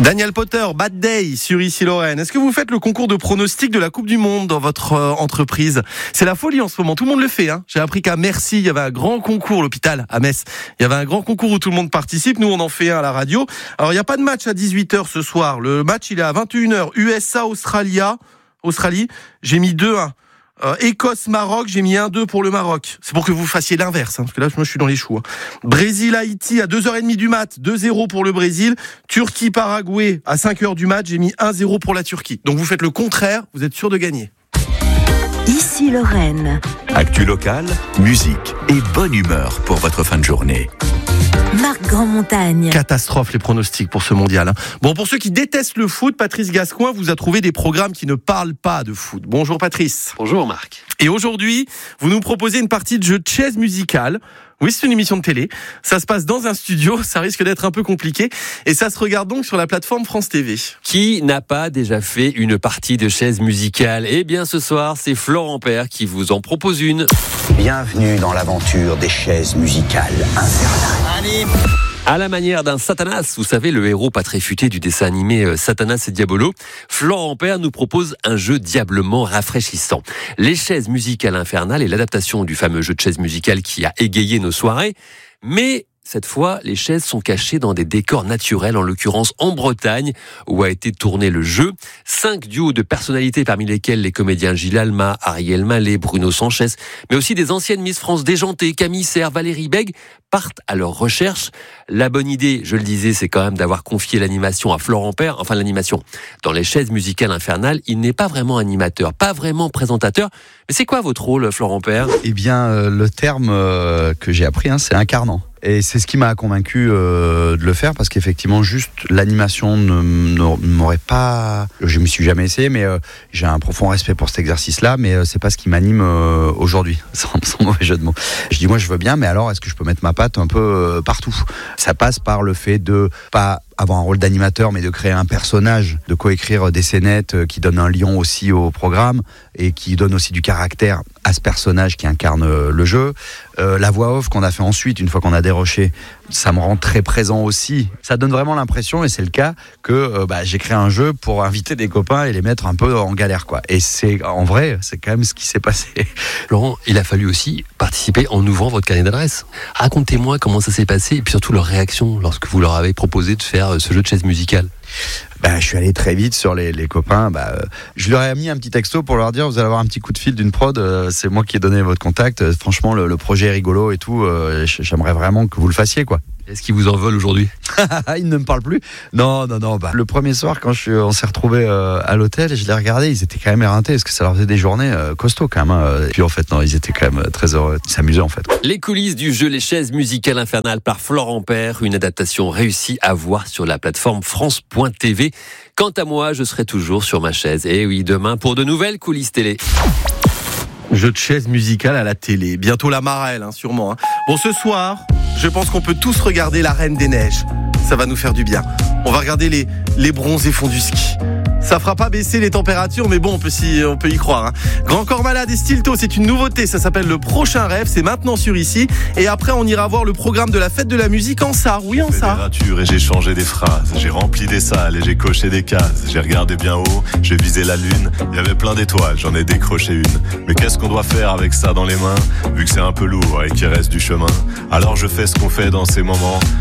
Daniel Potter, Bad Day sur Ici Lorraine. Est-ce que vous faites le concours de pronostic de la Coupe du Monde dans votre entreprise ? C'est la folie en ce moment, tout le monde le fait. J'ai appris qu'à Mercy, il y avait un grand concours, l'hôpital à Metz. Il y avait un grand concours où tout le monde participe. Nous, on en fait un à la radio. Alors, il n'y a pas de match à 18h ce soir. Le match, il est à 21h. Australie, j'ai mis 2-1. Écosse-Maroc, j'ai mis 1-2 pour le Maroc. C'est pour que vous fassiez l'inverse, parce que là, moi, je suis dans les choux. Brésil-Haïti à 2h30 du mat, 2-0 pour le Brésil. Turquie-Paraguay à 5h du mat, j'ai mis 1-0 pour la Turquie. Donc vous faites le contraire, vous êtes sûr de gagner. Ici Lorraine. Actu locale, musique et bonne humeur pour votre fin de journée. Marc Grandmontagne. Catastrophe les pronostics pour ce mondial. Bon, pour ceux qui détestent le foot, Patrice Gascoin vous a trouvé des programmes qui ne parlent pas de foot. Bonjour Patrice. Bonjour Marc. Et aujourd'hui, vous nous proposez une partie de jeu de chaises musicales. Oui, c'est une émission de télé. Ça se passe dans un studio, ça risque d'être un peu compliqué. Et ça se regarde donc sur la plateforme France TV. Qui n'a pas déjà fait une partie de chaises musicales ? Eh bien, ce soir, c'est Florent Père qui vous en propose une. Bienvenue dans l'aventure des chaises musicales infernales. Allez. À la manière d'un Satanas, vous savez, le héros pas très futé du dessin animé Satanas et Diabolo, Florent Père nous propose un jeu diablement rafraîchissant. Les chaises musicales infernales est l'adaptation du fameux jeu de chaises musicales qui a égayé nos soirées, mais cette fois, les chaises sont cachées dans des décors naturels, en l'occurrence en Bretagne, où a été tourné le jeu. 5 duos de personnalités, parmi lesquels les comédiens Gilles Alma, Ariel Mallet, Bruno Sanchez, mais aussi des anciennes Miss France déjantées, Camille Serre, Valérie Bègue, partent à leur recherche. La bonne idée, je le disais, c'est quand même d'avoir confié l'animation à Florent Père, enfin l'animation. Dans les chaises musicales infernales, il n'est pas vraiment animateur, pas vraiment présentateur. Mais c'est quoi votre rôle, Florent Père ? Eh bien, le terme que j'ai appris, c'est incarnant. Et c'est ce qui m'a convaincu de le faire, parce qu'effectivement, juste l'animation ne m'aurait pas... Je me suis jamais essayé, mais j'ai un profond respect pour cet exercice-là, mais c'est pas ce qui m'anime aujourd'hui, sans mauvais jeu de mots. Je dis, moi, je veux bien, mais alors, est-ce que je peux mettre ma patte un peu partout ? Ça passe par le fait de pas avoir un rôle d'animateur, mais de créer un personnage, de coécrire des scénettes qui donnent un lion aussi au programme et qui donnent aussi du caractère à ce personnage qui incarne le jeu. La voix off qu'on a fait ensuite, une fois qu'on a déroché, ça me rend très présent aussi. Ça donne vraiment l'impression, et c'est le cas, que j'ai créé un jeu pour inviter des copains et les mettre un peu en galère, quoi. Et c'est, en vrai, c'est quand même ce qui s'est passé. Laurent, il a fallu aussi participer en ouvrant votre carnet d'adresses. Racontez-moi comment ça s'est passé et puis surtout leur réaction lorsque vous leur avez proposé de faire ce jeu de chaises musicales. Je suis allé très vite sur les copains. Je leur ai mis un petit texto pour leur dire, vous allez avoir un petit coup de fil d'une prod, c'est moi qui ai donné votre contact. Franchement, le projet est rigolo et tout. J'aimerais vraiment que vous le fassiez, quoi. Est-ce qu'ils vous en veulent aujourd'hui ? Ils ne me parlent plus. Non. Le premier soir, quand on s'est retrouvés à l'hôtel, je les regardais, ils étaient quand même éreintés, parce que ça leur faisait des journées costauds quand même. Et puis en fait, non, ils étaient quand même très heureux. Ils s'amusaient en fait. Les coulisses du jeu Les chaises musicales infernales par Florent Père, une adaptation réussie à voir sur la plateforme France.tv. Quant à moi, je serai toujours sur ma chaise. Et oui, demain pour de nouvelles coulisses télé. Jeu de chaises musicales à la télé. Bientôt la Marelle, sûrement. Bon, ce soir, je pense qu'on peut tous regarder La Reine des Neiges. Ça va nous faire du bien. On va regarder les bronzés font du ski. Ça fera pas baisser les températures, mais bon, on peut y croire. Grand Corps Malade et Stilto, c'est une nouveauté. Ça s'appelle Le Prochain Rêve. C'est maintenant sur Ici. Et après, on ira voir le programme de la fête de la musique en SAR. Oui, en SAR. Et j'ai changé des phrases. J'ai rempli des salles et j'ai coché des cases. J'ai regardé bien haut, j'ai visé la lune. Il y avait plein d'étoiles, j'en ai décroché une. Mais qu'est-ce qu'on doit faire avec ça dans les mains, vu que c'est un peu lourd et qu'il reste du chemin? Alors je fais ce qu'on fait dans ces moments.